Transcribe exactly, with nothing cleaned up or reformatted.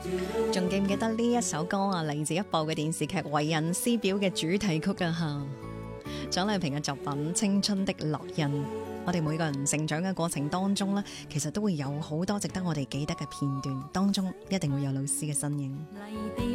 仲記唔記得呢一首歌啊？嚟自一部嘅電視劇《為人師表》嘅主題曲啊吓，蔣麗萍嘅作品《青春的烙印》。我哋每個人成長嘅過程當中呢，其實都會有好多值得我哋記得嘅片段，當中一定會有老師嘅身影。